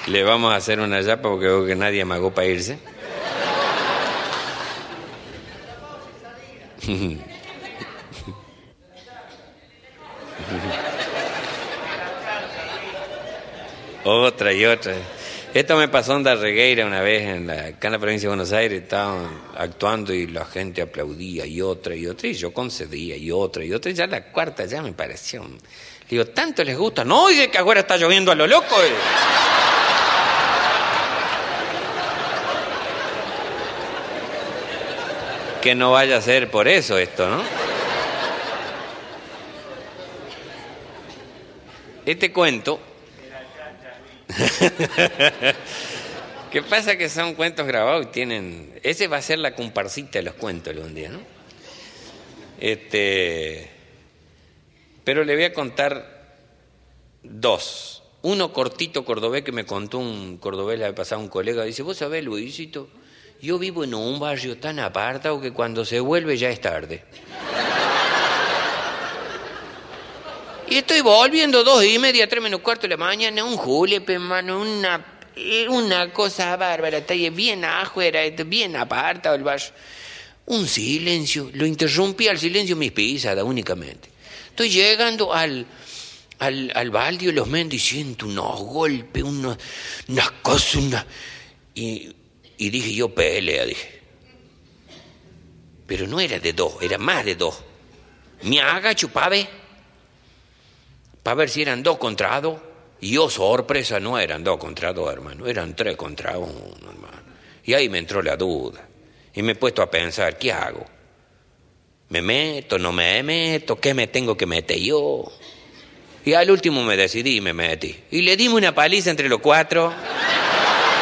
Le vamos a hacer una yapa porque veo que nadie amagó para irse. Otra y otra. Esto me pasó en Darregueira una vez, acá en la provincia de Buenos Aires. Estaban actuando y la gente aplaudía y otra, y yo concedía y otra, y ya la cuarta ya me pareció. Digo, ¿tanto les gusta? No, oye, que ahora está lloviendo a lo loco. Que no vaya a ser por eso esto, ¿no? Este cuento... ¿Qué pasa? Que son cuentos grabados y tienen... Ese va a ser la comparsita de los cuentos algún día, ¿no? Pero le voy a contar dos. Uno cortito cordobés que me contó un cordobés la vez pasada, un colega. Dice, vos sabés, Luisito, yo vivo en un barrio tan apartado que cuando se vuelve ya es tarde. Y estoy volviendo 2:30, 3 menos cuarto de la mañana, un julepe, hermano, una cosa bárbara, está ahí bien afuera, bien apartado el barrio. Un silencio, lo interrumpí al silencio mis pisadas únicamente. Estoy llegando al baldio de los Méndez y siento unos golpes, unas cosas, y dije yo, pelea, dije. Pero no era de dos, era más de dos. Me agacho para ver si eran 2 contra 2. Y oh, sorpresa, no eran 2 contra 2, hermano. Eran 3 contra 1, hermano. Y ahí me entró la duda. Y me he puesto a pensar, ¿qué hago? ¿Me meto, no me meto? ¿Qué me tengo que meter yo? Y al último me decidí y me metí. Y le dimos una paliza entre los 4.